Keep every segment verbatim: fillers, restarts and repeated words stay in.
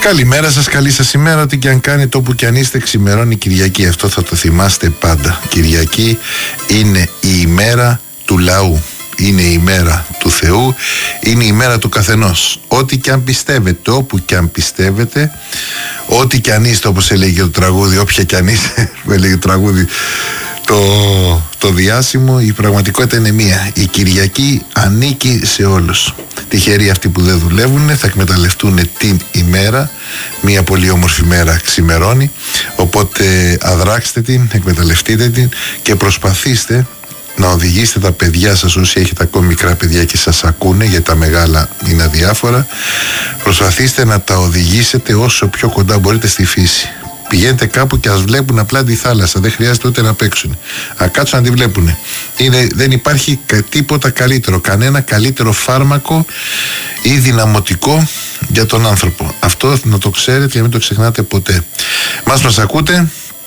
Καλημέρα σας, καλή σας ημέρα. Ό,τι και αν κάνετε, όπου και αν είστε, ξημερώνει Κυριακή. Αυτό θα το θυμάστε πάντα. Κυριακή είναι η ημέρα του λαού. Είναι η ημέρα του Θεού. Είναι η ημέρα του καθενός. Ό,τι και αν πιστεύετε, όπου και αν πιστεύετε, ό,τι και αν είστε, όπως έλεγε το τραγούδι, όποια και αν είστε, που έλεγε το τραγούδι, το, το διάσημο, η πραγματικότητα είναι μία. Η Κυριακή ανήκει σε όλους. Τυχεροί αυτοί που δεν δουλεύουν θα εκμεταλλευτούν την ημέρα. Μία πολύ όμορφη μέρα ξημερώνει. Οπότε αδράξτε την, εκμεταλλευτείτε την και προσπαθήστε να οδηγήσετε τα παιδιά σας, όσοι έχετε ακόμη μικρά παιδιά και σας ακούνε, γιατί τα μεγάλα είναι αδιάφορα. Προσπαθήστε να τα οδηγήσετε όσο πιο κοντά μπορείτε στη φύση. Πηγαίνετε κάπου και ας βλέπουν απλά τη θάλασσα. Δεν χρειάζεται ούτε να παίξουν. Α κάτσουν να τη βλέπουν. Είναι, δεν υπάρχει τίποτα καλύτερο. Κανένα καλύτερο φάρμακο ή δυναμωτικό για τον άνθρωπο. Αυτό να το ξέρετε και να μην το ξεχνάτε ποτέ. Μας μας ακούτε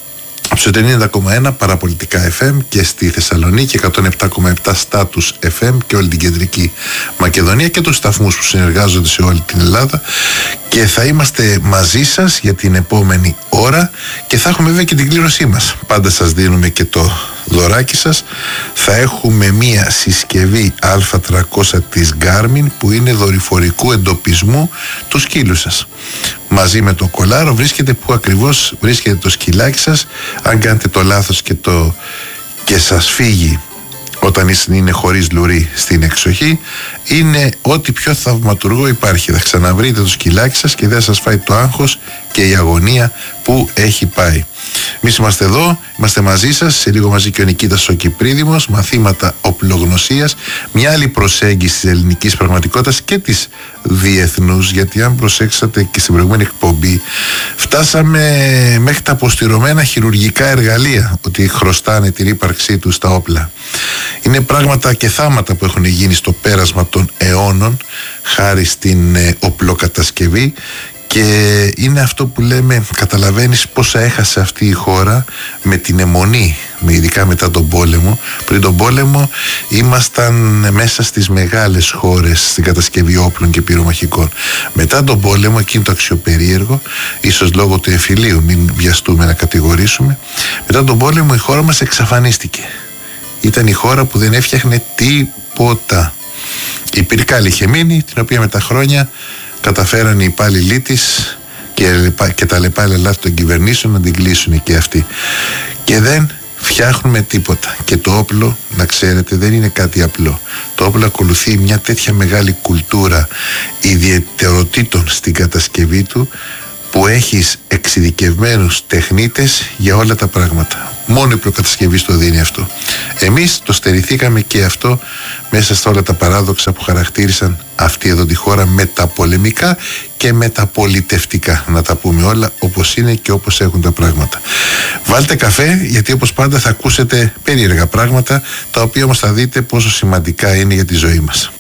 στο ενενήντα κόμμα ένα παραπολιτικά εφ εμ και στη Θεσσαλονίκη, εκατόν επτά κόμμα επτά Status εφ εμ και όλη την κεντρική Μακεδονία και τους σταθμούς που συνεργάζονται σε όλη την Ελλάδα. Και θα είμαστε μαζί σας για την επόμενη ώρα και θα έχουμε βέβαια και την κλήρωσή μας. Πάντα σας δίνουμε και το δωράκι σας. Θα έχουμε μία συσκευή Α τριακόσια της Garmin που είναι δορυφορικού εντοπισμού του σκύλου σας. Μαζί με το κολάρο βρίσκεται που ακριβώς βρίσκεται το σκυλάκι σας. Αν κάνετε το λάθος και, το, και σας φύγει όταν είναι χωρίς λουρί στην εξοχή, είναι ό,τι πιο θαυματουργό υπάρχει. Θα ξαναβρείτε το σκυλάκι σας και δεν σας φάει το άγχος και η αγωνία που έχει πάει. Εμείς είμαστε εδώ, είμαστε μαζί σας, σε λίγο μαζί και ο Νικήτας ο Κυπρίδημος, μαθήματα οπλογνωσίας, μια άλλη προσέγγιση της ελληνικής πραγματικότητας και της διεθνούς, γιατί αν προσέξατε και στην προηγούμενη εκπομπή, φτάσαμε μέχρι τα αποστηρωμένα χειρουργικά εργαλεία ότι χρωστάνε την ύπαρξή τους στα όπλα. Είναι πράγματα και θάματα που έχουν γίνει στο πέρασμα των αιώνων, χάρη στην ε, οπλοκατασκευή. Και είναι αυτό που λέμε, καταλαβαίνεις πόσα έχασε αυτή η χώρα με την αιμονή, με ειδικά μετά τον πόλεμο. Πριν τον πόλεμο ήμασταν μέσα στις μεγάλες χώρες στην κατασκευή όπλων και πυρομαχικών. Μετά τον πόλεμο, εκείνο το αξιοπερίεργο, ίσως λόγω του εμφυλίου, μην βιαστούμε να κατηγορήσουμε, μετά τον πόλεμο η χώρα μας εξαφανίστηκε. Ήταν η χώρα που δεν έφτιαχνε τίποτα. Η πυρκάλη είχε μείνει, την οποία με τα χρόνια καταφέραν οι υπάλληλοι της και, και τα λεπάλαια λάθη των κυβερνήσεων να την κλείσουν και αυτοί. Και δεν φτιάχνουμε τίποτα. Και το όπλο, να ξέρετε, δεν είναι κάτι απλό. Το όπλο ακολουθεί μια τέτοια μεγάλη κουλτούρα ιδιαιτεροτήτων στην κατασκευή του, που έχεις εξειδικευμένους τεχνίτες για όλα τα πράγματα. Μόνο η προκατασκευή στο δίνει αυτό. Εμείς το στερηθήκαμε και αυτό μέσα στα όλα τα παράδοξα που χαρακτήρισαν αυτή εδώ τη χώρα, με τα πολεμικά και με τα πολιτευτικά. Να τα πούμε όλα όπως είναι και όπως έχουν τα πράγματα. Βάλτε καφέ, γιατί όπως πάντα θα ακούσετε περίεργα πράγματα, τα οποία όμως θα δείτε πόσο σημαντικά είναι για τη ζωή μας.